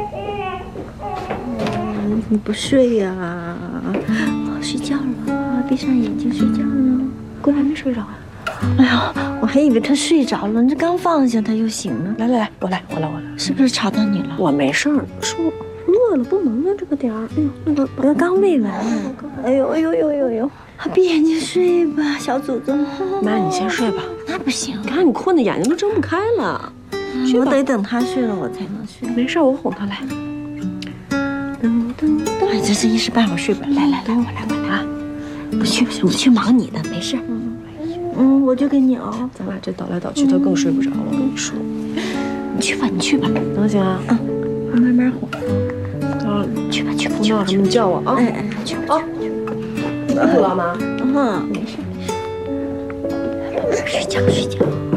你不睡呀？睡觉了，闭上眼睛睡觉呢。 龟还没睡着啊？ 哎呀，我还以为他睡着了，这刚放下他又醒了。 来，我来， 是不是吵到你了？ 我没事儿，说饿了不能啊，这个点儿。哎呦，那个我刚喂完。哎呦，闭眼睛睡吧，小祖宗。 妈，你先睡吧。 那不行， 你看你困的眼睛都睁不开了。 我得等他睡了我才能睡。 没事，我哄他来。 哎，这一时半会儿睡不了。来，我来啊！不去忙你的，没事。我就给你熬。 咱俩这倒来倒去，他更睡不着了。我跟你说， 你去吧， 能行啊？ 我慢慢哄。去吧。 叫什么？你叫我啊！ 去吧。 辛苦了，妈。 没事。睡觉。